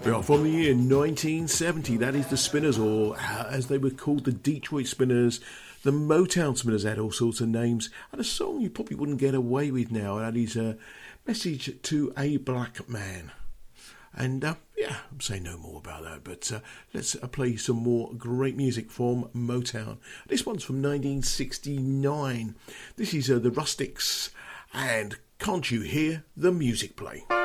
Yeah, from the year 1970, that is the Spinners, or as they were called, the Detroit Spinners. The Motown Spinners had all sorts of names, and a song you probably wouldn't get away with now, and that is a message to a black man. And yeah, I'm saying no more about that, but let's play some more great music from Motown. This one's from 1969. This is the Rustics, and Can't You Hear the Music Play?